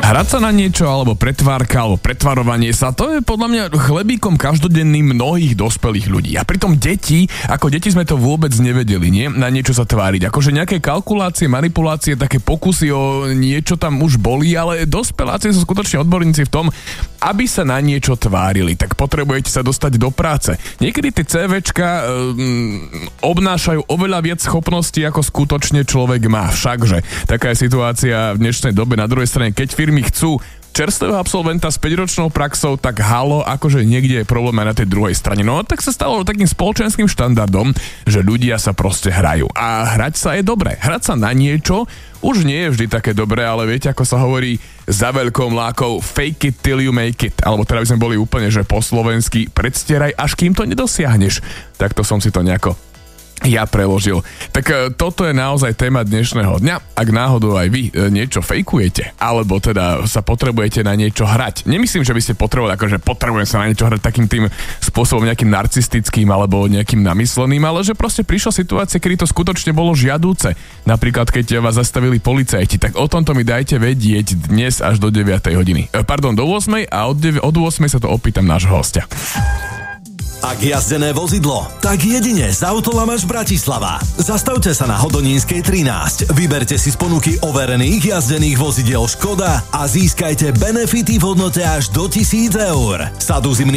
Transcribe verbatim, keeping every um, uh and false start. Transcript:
Hrať sa na niečo, alebo pretvárka, alebo pretvarovanie sa, to je podľa mňa chlebíkom každodenným mnohých dospelých ľudí. A pritom deti, ako deti sme to vôbec nevedeli, nie? Na niečo sa tváriť. Akože nejaké kalkulácie, manipulácie, také pokusy o niečo tam už boli, ale dospeláci sú skutočne odborníci v tom, aby sa na niečo tvárili. Tak potrebujete sa dostať do práce. Niekedy tie CVčka um, obnášajú oveľa viac schopností, ako skutočne človek má. Všakže taká je situácia v dnešnej dobe. Na druhej strane, keď firmy chcú čerstvého absolventa s päťročnou praxou, tak halo, akože niekde je problém aj na tej druhej strane. No tak sa stalo takým spoločenským štandardom, že ľudia sa proste hrajú. A hrať sa je dobré. Hrať sa na niečo už nie je vždy také dobré, ale viete, ako sa hovorí za veľkou mlákou fake it till you make it. Alebo teda by sme boli úplne, že po slovensky predstieraj, až kým to nedosiahneš. Takto som si to nejako ja preložil. Tak e, toto je naozaj téma dnešného dňa. Ak náhodou aj vy e, niečo fejkujete, alebo teda sa potrebujete na niečo hrať. Nemyslím, že by ste potrebovali, akože potrebujem sa na niečo hrať takým tým spôsobom nejakým narcistickým alebo nejakým namysleným, ale že proste prišla situácia, kedy to skutočne bolo žiadúce. Napríklad, keď vás zastavili policajti, tak o tomto mi dajte vedieť dnes až do deviatej hodiny. E, pardon, do ôsmej a od, dev- od ôsmej sa to opýtam nášho hostia. Ak jazdené vozidlo, tak jedine z Autolamaš Bratislava. Zastavte sa na Hodonínskej trinásť, vyberte si z ponuky overených jazdených vozidiel Škoda a získajte benefity v hodnote až do tisíc eur. Sadu zimných